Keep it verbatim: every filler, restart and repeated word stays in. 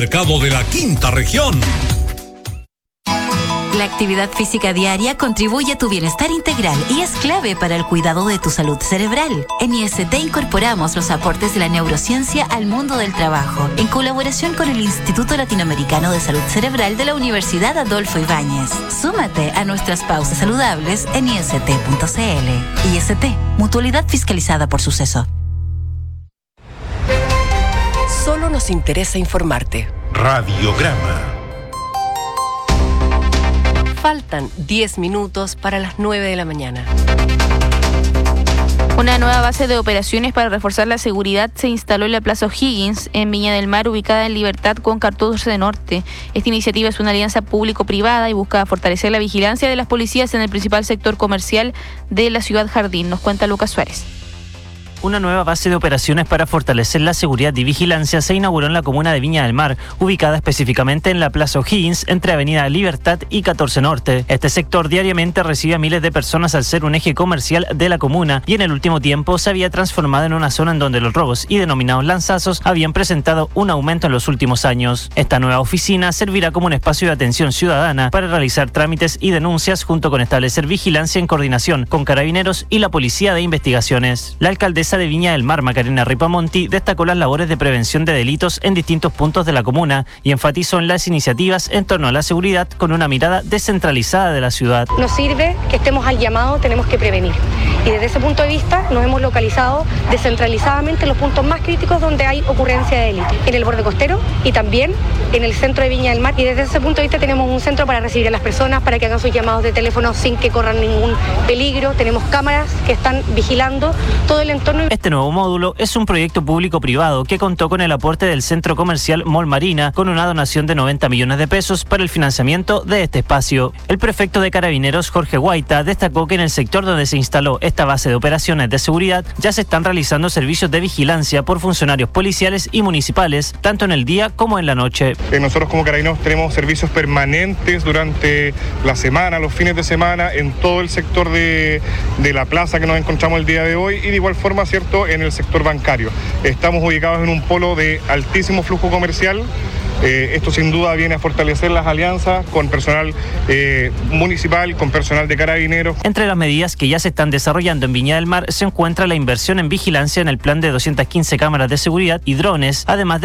Mercado de la Quinta Región. La actividad física diaria contribuye a tu bienestar integral y es clave para el cuidado de tu salud cerebral. En I S T incorporamos los aportes de la neurociencia al mundo del trabajo, en colaboración con el Instituto Latinoamericano de Salud Cerebral de la Universidad Adolfo Ibáñez. Súmate a nuestras pausas saludables en I S T punto C L. I S T, mutualidad fiscalizada por Suceso. Solo nos interesa informarte. Radiograma. Faltan diez minutos para las nueve de la mañana. Una nueva base de operaciones para reforzar la seguridad se instaló en la Plaza O'Higgins, en Viña del Mar, ubicada en Libertad con catorce Norte. Esta iniciativa es una alianza público-privada y busca fortalecer la vigilancia de las policías en el principal sector comercial de la ciudad Jardín. Nos cuenta Lucas Suárez. Una nueva base de operaciones para fortalecer la seguridad y vigilancia se inauguró en la comuna de Viña del Mar, ubicada específicamente en la Plaza O'Higgins, entre Avenida Libertad y catorce Norte. Este sector diariamente recibe a miles de personas al ser un eje comercial de la comuna y en el último tiempo se había transformado en una zona en donde los robos y denominados lanzazos habían presentado un aumento en los últimos años. Esta nueva oficina servirá como un espacio de atención ciudadana para realizar trámites y denuncias junto con establecer vigilancia en coordinación con Carabineros y la Policía de Investigaciones. La alcaldesa de Viña del Mar, Macarena Ripamonti, destacó las labores de prevención de delitos en distintos puntos de la comuna y enfatizó en las iniciativas en torno a la seguridad con una mirada descentralizada de la ciudad. Nos sirve que estemos al llamado, tenemos que prevenir. Y desde ese punto de vista nos hemos localizado descentralizadamente los puntos más críticos donde hay ocurrencia de delito. En el borde costero y también en el centro de Viña del Mar. Y desde ese punto de vista tenemos un centro para recibir a las personas, para que hagan sus llamados de teléfono sin que corran ningún peligro. Tenemos cámaras que están vigilando todo el entorno. Este nuevo módulo es un proyecto público-privado que contó con el aporte del centro comercial Mall Marina con una donación de noventa millones de pesos para el financiamiento de este espacio. El prefecto de Carabineros, Jorge Guaita, destacó que en el sector donde se instaló esta base de operaciones de seguridad ya se están realizando servicios de vigilancia por funcionarios policiales y municipales, tanto en el día como en la noche. Eh, nosotros como Carabineros tenemos servicios permanentes durante la semana, los fines de semana, en todo el sector de, de la plaza que nos encontramos el día de hoy y de igual forma, ¿cierto?, en el sector bancario. Estamos ubicados en un polo de altísimo flujo comercial. Eh, esto sin duda viene a fortalecer las alianzas con personal eh, municipal, con personal de Carabineros. Entre las medidas que ya se están desarrollando en Viña del Mar se encuentra la inversión en vigilancia en el plan de doscientas quince cámaras de seguridad y drones, además de